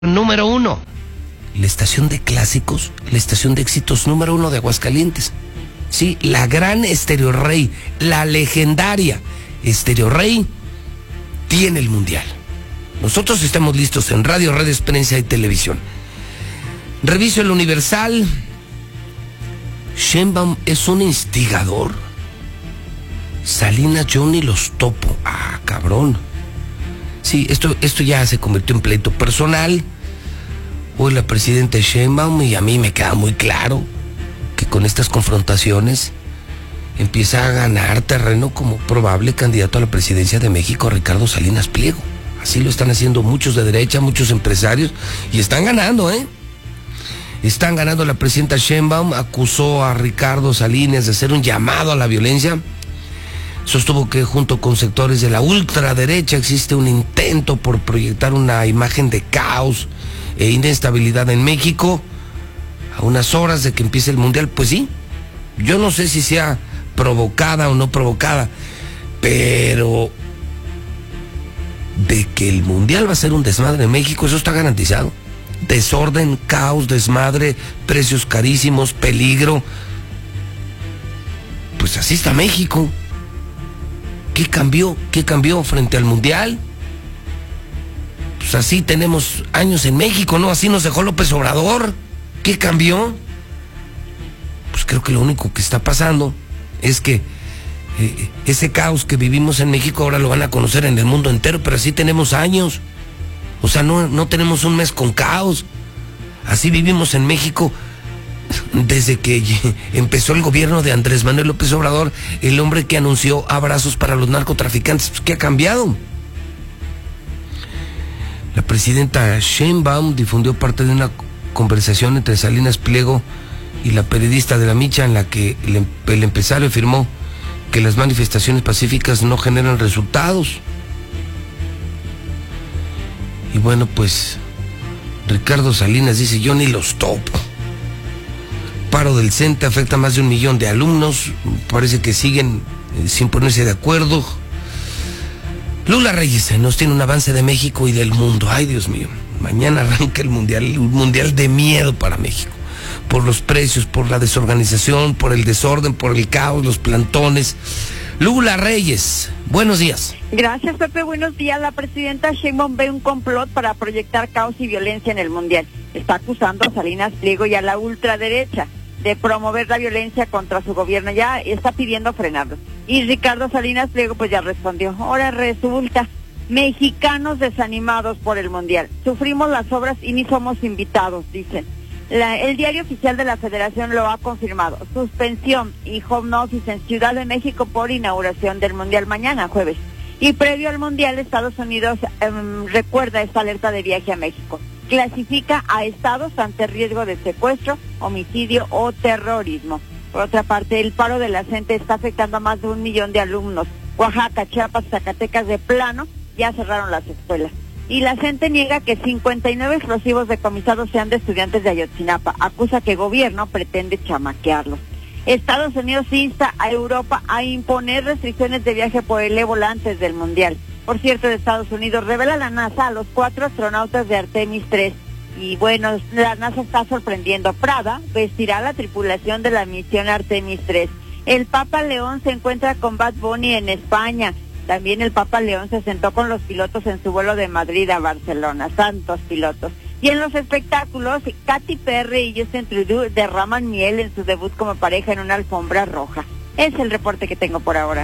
número uno, la estación de clásicos, la estación de éxitos número uno de Aguascalientes. Sí, la gran Estéreo Rey, la legendaria Estéreo Rey, tiene el mundial. Nosotros estamos listos en radio, redes, prensa y televisión. Reviso el Universal. Sheinbaum es un instigador. Salinas, yo ni los topo. Ah, cabrón. Sí, esto ya se convirtió en pleito personal. Hoy la presidenta Sheinbaum, y a mí me queda muy claro que con estas confrontaciones empieza a ganar terreno como probable candidato a la presidencia de México, Ricardo Salinas Pliego. Así lo están haciendo muchos de derecha, muchos empresarios, y están ganando, Están ganando. La presidenta Sheinbaum acusó a Ricardo Salinas de hacer un llamado a la violencia. Sostuvo que junto con sectores de la ultraderecha existe un intento por proyectar una imagen de caos e inestabilidad en México a unas horas de que empiece el mundial. Pues sí, yo no sé si sea provocada o no provocada, pero de que el mundial va a ser un desmadre en México, eso está garantizado. Desorden, caos, desmadre, precios carísimos, peligro. Pues así está México. ¿Qué cambió? ¿Qué cambió frente al mundial? Pues así tenemos años en México, ¿no? Así nos dejó López Obrador. ¿Qué cambió? Pues creo que lo único que está pasando es que ese caos que vivimos en México ahora lo van a conocer en el mundo entero, pero así tenemos años. O sea, no tenemos un mes con caos. Así vivimos en México desde que empezó el gobierno de Andrés Manuel López Obrador, el hombre que anunció abrazos para los narcotraficantes. Pues, ¿qué ha cambiado? La presidenta Sheinbaum difundió parte de una conversación entre Salinas Pliego y la periodista de La Micha, en la que el empresario afirmó que las manifestaciones pacíficas no generan resultados. Y bueno, pues Ricardo Salinas dice: yo ni los topo. Paro del CENTE afecta a más de 1 millón de alumnos. Parece que siguen sin ponerse de acuerdo. Lula Reyes nos tiene un avance de México y del mundo. Ay, Dios mío, mañana arranca un mundial de miedo para México. Por los precios, por la desorganización, por el desorden, por el caos, los plantones. Lula Reyes, buenos días. Gracias, Pepe, buenos días. La presidenta Sheinbaum ve un complot para proyectar caos y violencia en el mundial. Está acusando a Salinas Pliego y a la ultraderecha de promover la violencia contra su gobierno. Ya está pidiendo frenarlo. Y Ricardo Salinas Pliego pues ya respondió: ahora resulta, mexicanos desanimados por el mundial. Sufrimos las obras y ni somos invitados, dicen. El diario oficial de la Federación lo ha confirmado. Suspensión y home office en Ciudad de México por inauguración del mundial mañana, jueves. Y previo al mundial, Estados Unidos recuerda esta alerta de viaje a México. Clasifica a estados ante riesgo de secuestro, homicidio o terrorismo. Por otra parte, el paro de la CENTE está afectando a más de 1 millón de alumnos. Oaxaca, Chiapas, Zacatecas de plano ya cerraron las escuelas. Y la CENTE niega que 59 explosivos decomisados sean de estudiantes de Ayotzinapa. Acusa que el gobierno pretende chamaquearlos. Estados Unidos insta a Europa a imponer restricciones de viaje por el ébola antes del mundial. Por cierto, de Estados Unidos revela la NASA a los 4 astronautas de Artemis 3. Y bueno, la NASA está sorprendiendo. Prada vestirá a la tripulación de la misión Artemis 3. El Papa León se encuentra con Bad Bunny en España. También el Papa León se sentó con los pilotos en su vuelo de Madrid a Barcelona. Santos pilotos. Y en los espectáculos, Katy Perry y Justin Trudeau derraman miel en su debut como pareja en una alfombra roja. Es el reporte que tengo por ahora.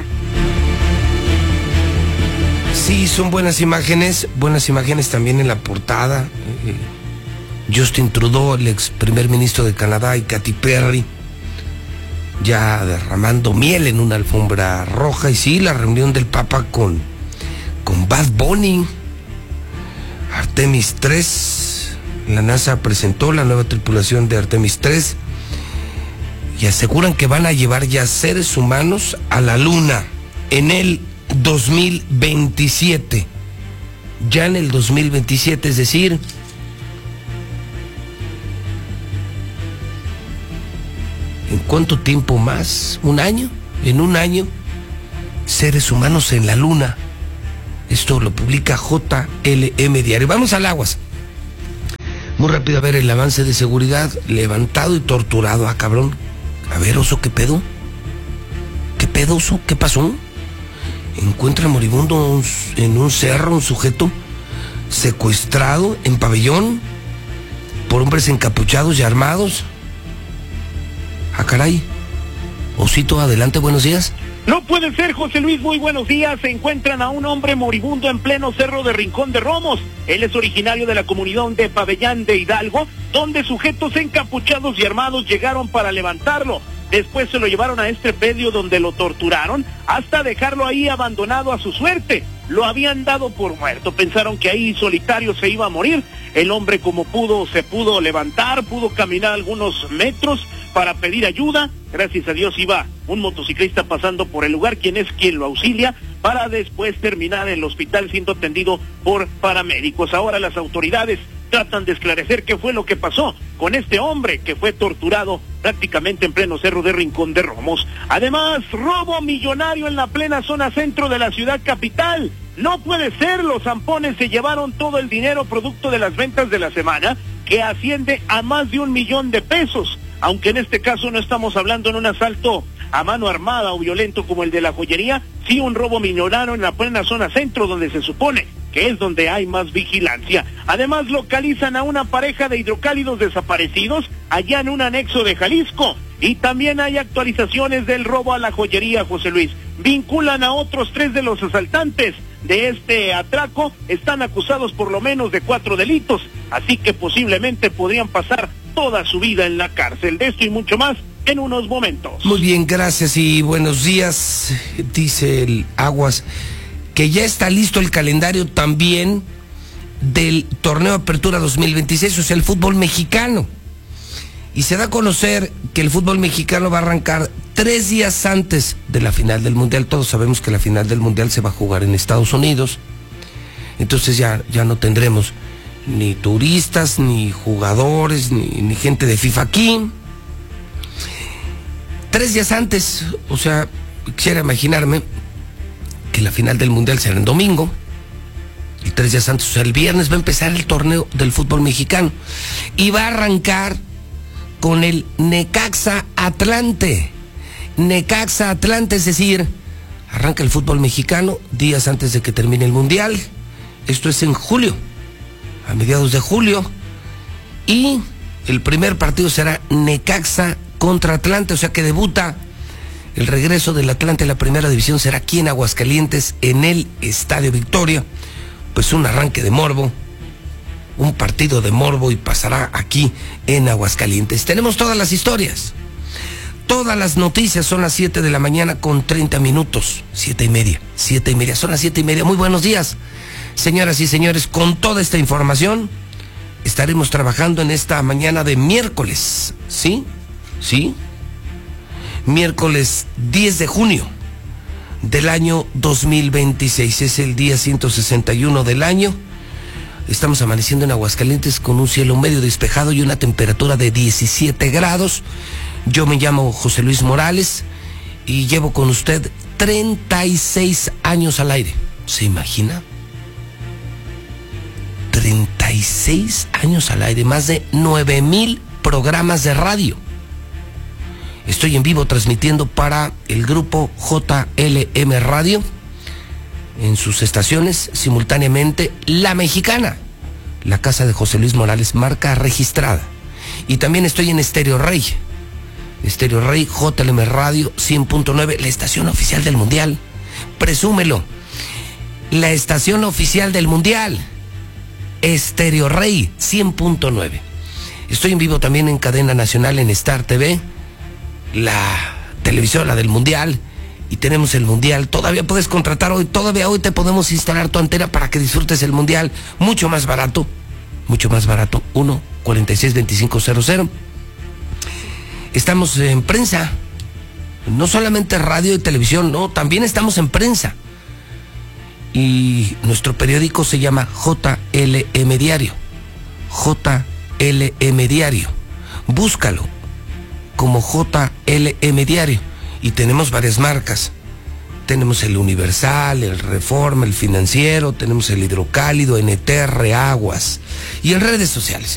Sí, son buenas imágenes también en la portada. Justin Trudeau, el ex primer ministro de Canadá, y Katy Perry ya derramando miel en una alfombra roja. Y sí, la reunión del Papa con Bad Bunny. Artemis 3. La NASA presentó la nueva tripulación de Artemis 3 y aseguran que van a llevar ya seres humanos a la Luna en el 2027. Ya en el 2027, es decir, ¿en cuánto tiempo más? ¿Un año? En un año, seres humanos en la Luna. Esto lo publica JLM Diario. Vamos al Aguas. Muy rápido, a ver, el avance de seguridad, levantado y torturado, cabrón. A ver, oso, ¿qué pedo? ¿Qué pedo, oso? ¿Qué pasó? Encuentra moribundo en un cerro un sujeto secuestrado en pabellón por hombres encapuchados y armados. Caray. Osito, adelante, buenos días. No puede ser, José Luis, muy buenos días. Se encuentran a un hombre moribundo en pleno cerro de Rincón de Romos. Él es originario de la comunidad de Pabellán de Hidalgo, donde sujetos encapuchados y armados llegaron para levantarlo. Después se lo llevaron a este predio donde lo torturaron hasta dejarlo ahí abandonado a su suerte. Lo habían dado por muerto, pensaron que ahí solitario se iba a morir. El hombre como pudo, se pudo levantar, pudo caminar algunos metros para pedir ayuda. Gracias a Dios iba un motociclista pasando por el lugar, quien lo auxilia, para después terminar en el hospital siendo atendido por paramédicos. Ahora las autoridades tratan de esclarecer qué fue lo que pasó con este hombre que fue torturado prácticamente en pleno cerro de Rincón de Romos. Además, robo millonario en la plena zona centro de la ciudad capital. No puede ser, los zampones se llevaron todo el dinero producto de las ventas de la semana, que asciende a más de 1 millón de pesos. Aunque en este caso no estamos hablando en un asalto a mano armada o violento como el de la joyería, sí un robo millonario en la plena zona centro, donde se supone que es donde hay más vigilancia. Además localizan a una pareja de hidrocálidos desaparecidos allá en un anexo de Jalisco. Y también hay actualizaciones del robo a la joyería, José Luis. Vinculan a otros 3 de los asaltantes de este atraco. Están acusados por lo menos de 4 delitos, así que posiblemente podrían pasar toda su vida en la cárcel. De esto y mucho más en unos momentos. Muy bien, gracias y buenos días. Dice el Aguas que ya está listo el calendario también del torneo Apertura 2026, o sea, el fútbol mexicano. Y se da a conocer que el fútbol mexicano va a arrancar 3 días antes de la final del Mundial. Todos sabemos que la final del Mundial se va a jugar en Estados Unidos. Entonces ya no tendremos ni turistas, ni jugadores, ni gente de FIFA aquí. 3 días antes, o sea, quisiera imaginarme que la final del Mundial será en domingo. Y 3 días antes, o sea, el viernes va a empezar el torneo del fútbol mexicano. Y va a arrancar con el Necaxa Atlante. Necaxa Atlante, es decir, arranca el fútbol mexicano días antes de que termine el Mundial. Esto es en julio, a mediados de julio. Y el primer partido será Necaxa contra Atlante, o sea que debuta el regreso del Atlante a la primera división. Será aquí en Aguascalientes, en el Estadio Victoria. Pues un arranque de morbo, un partido de morbo, y pasará aquí en Aguascalientes. Tenemos todas las historias, todas las noticias. Son las 7 de la mañana con 30 minutos. 7:30, son las 7:30. Muy buenos días, señoras y señores. Con toda esta información estaremos trabajando en esta mañana de miércoles, ¿sí? Miércoles 10 de junio del año 2026. Es el día 161 del año. Estamos amaneciendo en Aguascalientes con un cielo medio despejado y una temperatura de 17 grados. Yo me llamo José Luis Morales y llevo con usted 36 años al aire. ¿Se imagina? 36 años al aire, más de 9,000 programas de radio. Estoy en vivo transmitiendo para el grupo JLM Radio en sus estaciones, simultáneamente La Mexicana, la casa de José Luis Morales, marca registrada. Y también estoy en Estéreo Rey, JLM Radio 100.9, la estación oficial del Mundial. Presúmelo, la estación oficial del Mundial, Estéreo Rey 100.9. Estoy en vivo también en cadena nacional en Star TV, la televisora del Mundial, y tenemos el Mundial. Todavía puedes contratar hoy, todavía hoy te podemos instalar tu antena para que disfrutes el Mundial mucho más barato, 1-462500. Estamos en prensa, no solamente radio y televisión, no, también estamos en prensa. Y nuestro periódico se llama JLM Diario. JLM Diario. Búscalo como JLM Diario. Y tenemos varias marcas. Tenemos el Universal, el Reforma, el Financiero, tenemos el Hidrocálido, NTR, Aguas. Y en redes sociales.